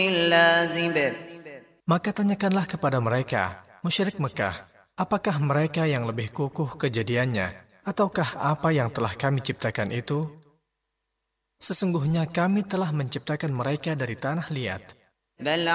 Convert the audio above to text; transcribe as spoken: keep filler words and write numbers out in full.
اللازب Maka tanyakanlah kepada mereka, musyrik Mekah, apakah mereka yang lebih kukuh kejadiannya, ataukah apa yang telah kami ciptakan itu? Sesungguhnya kami telah menciptakan mereka dari tanah liat. بل